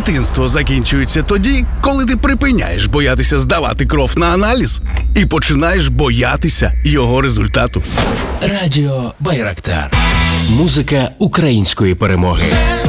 Дитинство закінчується тоді, коли ти припиняєш боятися здавати кров на аналіз і починаєш боятися його результату. Радіо Байрактар. Музика української перемоги.